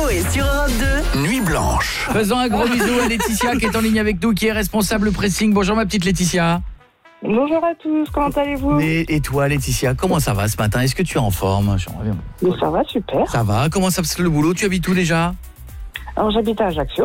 Coé sur Europe 2. Nuit blanche. Faisons un gros bisou à Laetitia qui est en ligne avec nous, qui est responsable pressing. Bonjour ma petite Laetitia. Bonjour à tous, comment allez-vous? Et toi Laetitia, comment ça va ce matin? Est-ce que tu es en forme? Mais ça va, super. Ça va, comment ça se passe le boulot? Tu habites où déjà? Alors j'habite à Ajaccio.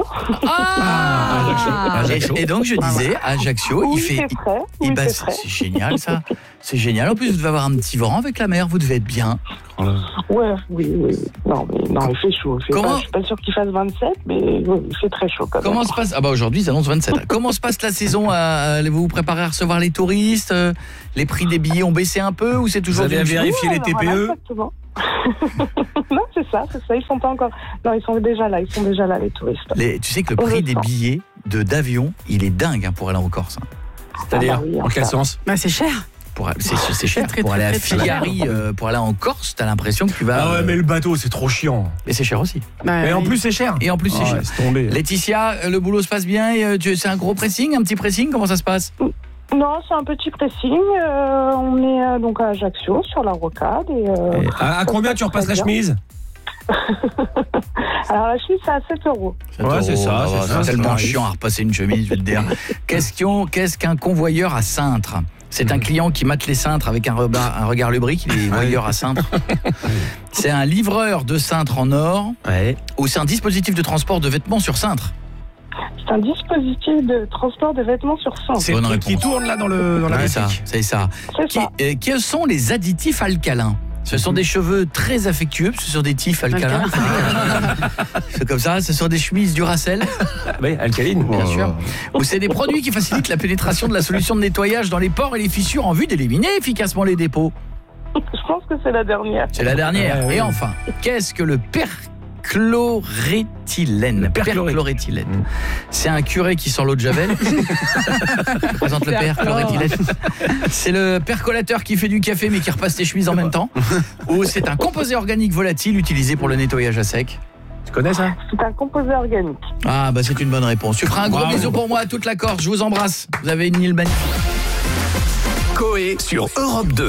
Et donc je disais, à Ajaccio, Oui, il fait... c'est prêt. Oui, bah, c'est prêt. c'est génial ça. C'est génial. En plus, vous devez avoir un petit vent avec la mer, vous devez être bien. Ouais, oui. Non, il fait chaud. Comment Je suis pas sûre qu'il fasse 27, mais oui, il fait très chaud quand même. Comment se passe... Ah bah aujourd'hui, ça annonce 27. Comment se passe la saison? Vous vous préparez à recevoir les touristes? Les prix des billets ont baissé un peu ou c'est toujours... Vous avez vérifié les TPE? Voilà, exactement. Non, c'est ça. Ils sont pas encore... Non, ils sont déjà là, les touristes. Tu sais que le prix des billets d'avion, il est dingue pour aller en Corse. C'est-à-dire, oui, en quel enfin. sens? Bah c'est cher. C'est cher. Pour aller à Figari, pour aller en Corse, t'as l'impression que tu vas... Ah ouais, mais le bateau, c'est trop chiant. Et c'est cher aussi. Et en plus, c'est cher. Et en plus, c'est cher. Laisse tomber. Laetitia, le boulot se passe bien? C'est un gros pressing, un petit pressing? Comment ça se passe? Non, c'est un petit pressing. On est donc à Ajaccio, sur la rocade. À combien tu repasses la chemise? Alors la chemise, c'est à 7 euros. Ouais, c'est ça. C'est tellement pareil. chiant à repasser une chemise, je vais te dire. Question, qu'est-ce qu'un convoyeur à cintre? C'est un client qui mate les cintres avec un regard lubrique, il est voyeur à cintre. C'est un livreur de cintre en or, ou c'est un dispositif de transport de vêtements sur cintre? C'est un dispositif de transport de vêtements sur cintre. C'est le truc qui tourne là dans la Ouais, ça, boutique. c'est ça. C'est ça. Quels sont les additifs alcalins? Ce sont des cheveux très affectueux, ce sont des tifs alcalins. C'est comme ça, ce sont des chemises Duracell, Oui, alcaline. bien sûr. Ou c'est des produits qui facilitent la pénétration de la solution de nettoyage dans les pores et les fissures en vue d'éliminer efficacement les dépôts. Je pense que c'est la dernière. C'est la dernière. Ouais. Et enfin, qu'est-ce que le perchloréthylène? Perchloréthylène. C'est un curé qui sent l'eau de Javel. Je présente le perchloréthylène. C'est le percolateur qui fait du café mais qui repasse tes chemises en même temps. Ou c'est un composé organique volatile utilisé pour le nettoyage à sec. Tu connais ça? C'est un composé organique. Ah bah c'est une bonne réponse. Tu feras un gros bisou pour moi à toute la Corse. Je vous embrasse. Vous avez une île magnifique. Coé sur Europe 2.